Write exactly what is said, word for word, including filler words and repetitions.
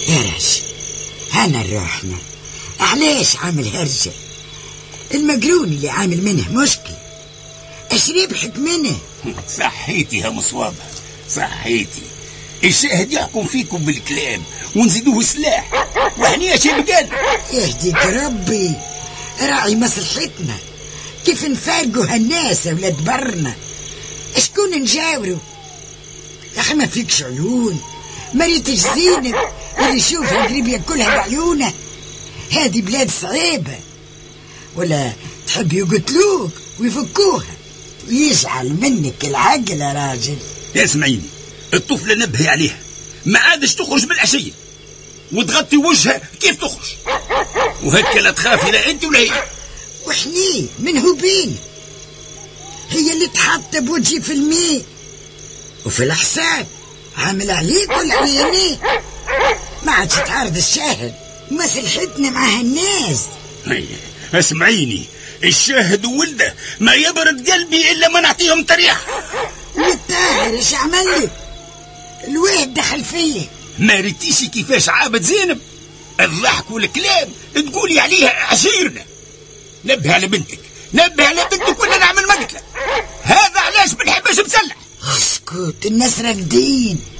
يا راجل هنا روحنا، علاش عامل هرجة؟ المجرون اللي عامل منه مشكل، اش ربحك منه؟ صحيتي يا مصوابة، صحيتي. الشاهد يحكم فيكم بالكلام ونزيدوه سلاح، وهني شي بقال. يهديك ربي، راعي مصلحتنا. كيف نفارقوا هالناس ولاد برنا؟ اشكون نجاوروا؟ يا اخي ما فيكش عيون، مريتش زينب اللي يشوفها قريب ياكلها بعيونه. هذه بلاد صعيبة، ولا تحب يقتلوك ويفكوها ويجعل منك العقل يا راجل؟ اسمعيني، الطفلة نبهي عليها ما عادش تخرج بالعشية وتغطي وجهها كيف تخرج، وهكا لا تخافي لا انت ولا هي. وحني من هو بين؟ هي اللي تحط بوجهي في الماء وفي الحساب، عامل عليك ولا عليني؟ ما عادش تعارض الشاهد، مصلحتنا مع هالناس. اسمعيني، الشاهد وولده ما يبرد قلبي الا ما نعطيهم طريح. والطاهر ايش عمل لك؟ الواد دخل فيا. ما ريتيش كيفاش عابد زينب؟ الضحك والكلام تقولي عليها عشيرنا. نبه على بنتك، نبه على بنتك ولا نعمل مقتله. هذا علاش بنحبش مسلح. اسكت، الناس راقدين.